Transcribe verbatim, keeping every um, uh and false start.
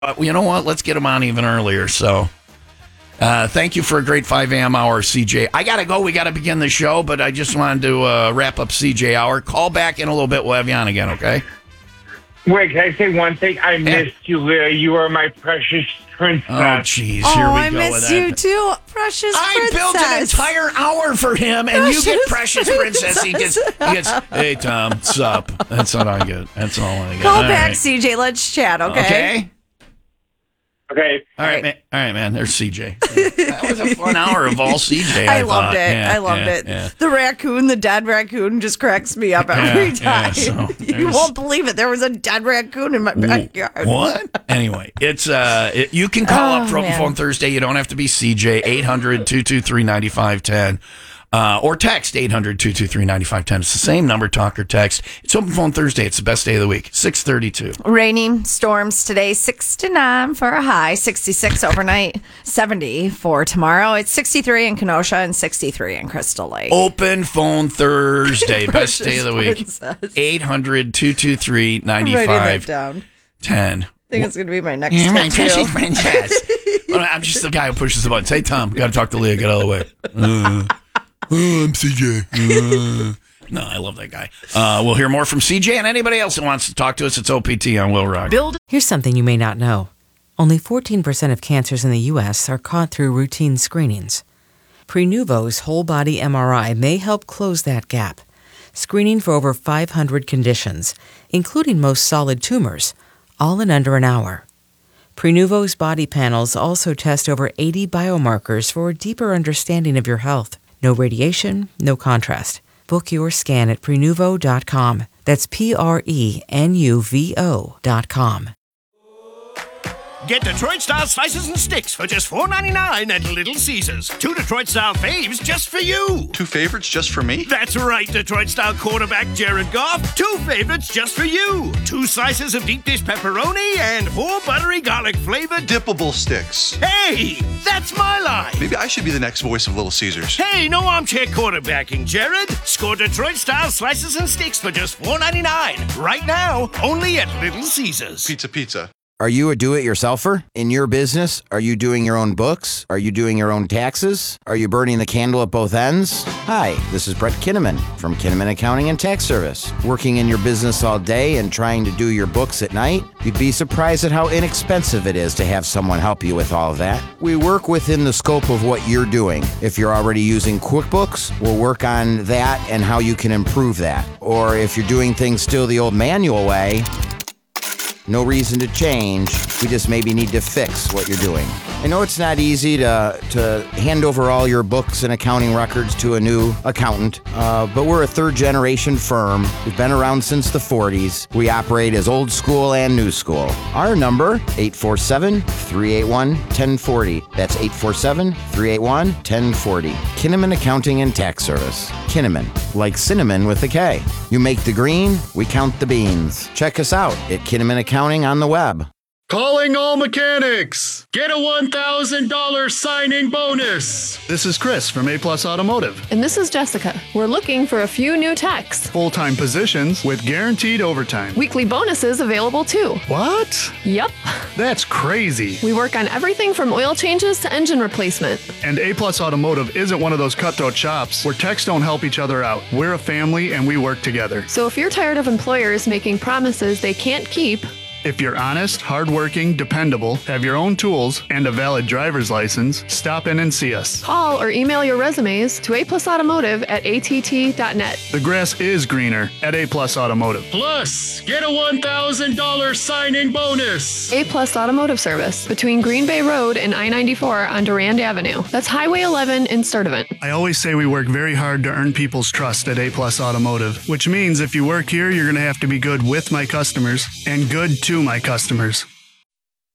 Uh, you know what? Let's get him on even earlier. So, uh, thank you for a great five a.m. hour, C J. I got to go. We got to begin the show, but I just wanted to uh, wrap up C J Hour. Call back in a little bit. We'll have you on again, okay? Wait, can I say one thing? I missed you, Leah. You are my precious princess. Oh, jeez. Here oh, we I go miss with you that. too, precious I princess. built an entire hour for him, and Precious you get precious princess. He gets, princess. he gets, hey, Tom, sup? That's what I get. That's all I get. Call All back, right. C J. Let's chat, okay? Okay? Okay. All right, man. All right, man. There's C J. That was a fun hour of all C J. I, I loved thought. it. Yeah, I loved yeah, it. yeah. The raccoon, the dead raccoon, just cracks me up every Yeah, time. yeah, so you there's- won't believe it. There was a dead raccoon in my backyard. What? Anyway, it's uh, it, you can call Oh, up for Open man. Phone Thursday. You don't have to be C J. eight hundred, two two three, nine five one zero. Uh, or text eight hundred, two two three, nine five one zero. It's the same number, talk or text. It's Open Phone Thursday. It's the best day of the week. six thirty-two. Rainy storms today, sixty-nine for a high, sixty-six overnight, seventy for tomorrow. It's sixty-three in Kenosha and sixty-three in Crystal Lake. Open Phone Thursday. Best day of the week. Princess. eight hundred, two two three, nine I'm writing that five down. one zero. I think it's going to be my next You're my tattoo. precious princess. Well, I'm just the guy who pushes the buttons. Hey, Tom, got to talk to Leah. Get out of the way. Uh, oh, I'm C J. Uh. No, I love that guy. Uh, we'll hear more from C J and anybody else that wants to talk to us. It's O P T on Will Rock. Build. Here's something you may not know. Only fourteen percent of cancers in the U S are caught through routine screenings. Prenuvo's whole body M R I may help close that gap. Screening for over five hundred conditions, including most solid tumors, all in under an hour. Prenuvo's body panels also test over eighty biomarkers for a deeper understanding of your health. No radiation, no contrast. Book your scan at Prenuvo dot com. That's P R E N U V O dot com. Get Detroit-style slices and sticks for just four ninety-nine at Little Caesars. Two Detroit-style faves just for you. Two favorites just for me? That's right, Detroit-style quarterback Jared Goff. Two favorites just for you. Two slices of deep dish pepperoni and four buttery garlic-flavored... Dippable sticks. Hey, that's my line. Maybe I should be the next voice of Little Caesars. Hey, no armchair quarterbacking, Jared. Score Detroit-style slices and sticks for just four ninety-nine. Right now, only at Little Caesars. Pizza, pizza. Are you a do-it-yourselfer? In your business, are you doing your own books? Are you doing your own taxes? Are you burning the candle at both ends? Hi, this is Brett Kinnaman from Kinnaman Accounting and Tax Service. Working in your business all day and trying to do your books at night? You'd be surprised at how inexpensive it is to have someone help you with all of that. We work within the scope of what you're doing. If you're already using QuickBooks, we'll work on that and how you can improve that. Or if you're doing things still the old manual way, no reason to change. We just maybe need to fix what you're doing. I know it's not easy to to hand over all your books and accounting records to a new accountant, uh, but we're a third-generation firm. We've been around since the forties. We operate as old school and new school. Our number, eight four seven, three eight one, one zero four zero. That's eight four seven, three eight one, one zero four zero. Kinnaman Accounting and Tax Service. Kinnaman, like cinnamon with a K. You make the green, we count the beans. Check us out at Kinnaman Accounting on the web. Calling all mechanics! Get a one thousand dollars signing bonus! This is Chris from A Plus Automotive. And this is Jessica. We're looking for a few new techs. Full-time positions with guaranteed overtime. Weekly bonuses available too. What? Yep. That's crazy. We work on everything from oil changes to engine replacement. And A Plus Automotive isn't one of those cutthroat shops where techs don't help each other out. We're a family and we work together. So if you're tired of employers making promises they can't keep, if you're honest, hardworking, dependable, have your own tools, and a valid driver's license, stop in and see us. call or email your resumes to A Plus Automotive at A T T dot net. The grass is greener at A Plus Automotive. Plus, get a one thousand dollars signing bonus. A Plus Automotive Service between Green Bay Road and I ninety-four on Durand Avenue. That's Highway eleven in Sturtevant. I always say we work very hard to earn people's trust at A Plus Automotive, which means if you work here, you're going to have to be good with my customers and good to my customers.